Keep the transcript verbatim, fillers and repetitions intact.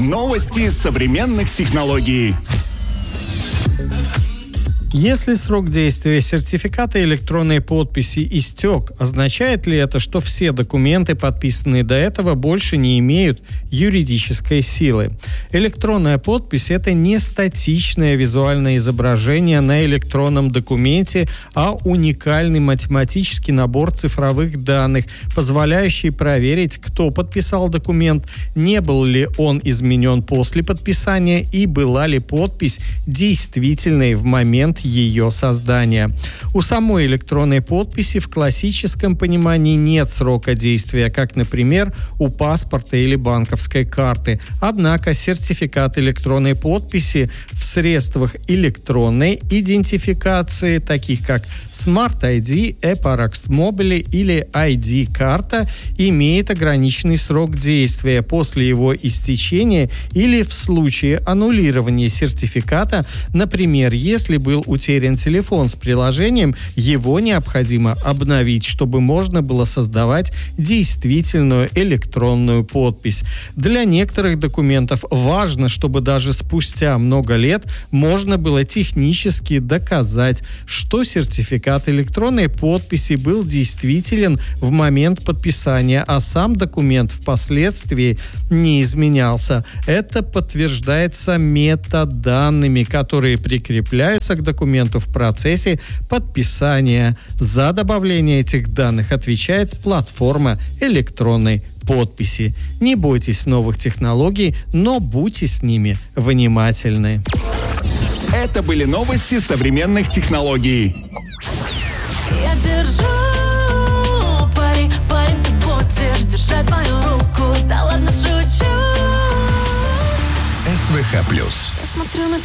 Новости современных технологий. Если срок действия сертификата электронной подписи истек, означает ли это, что все документы, подписанные до этого, больше не имеют юридической силы? Электронная подпись – это не статичное визуальное изображение на электронном документе, а уникальный математический набор цифровых данных, позволяющий проверить, кто подписал документ, не был ли он изменен после подписания и была ли подпись действительной в момент ее создания. У самой электронной подписи в классическом понимании нет срока действия, как, например, у паспорта или банковской карты. Однако сертификат электронной подписи в средствах электронной идентификации, таких как Smart ай ди, Eparex Mobile или ай ди-карта, имеет ограниченный срок действия. После его истечения или в случае аннулирования сертификата, например, если был утерян телефон с приложением, его необходимо обновить, чтобы можно было создавать действительную электронную подпись. Для некоторых документов важно, чтобы даже спустя много лет можно было технически доказать, что сертификат электронной подписи был действителен в момент подписания, а сам документ впоследствии не изменялся. Это подтверждается метаданными, которые прикрепляются к документу в процессе подписания. За добавление этих данных отвечает платформа электронной подписи. Не бойтесь новых технологий, но будьте с ними внимательны. Это были новости современных технологий. Я держу пари, парень, ты будешь держать мою руку. Да ладно, шучу. СВХ плюс. Я смотрю на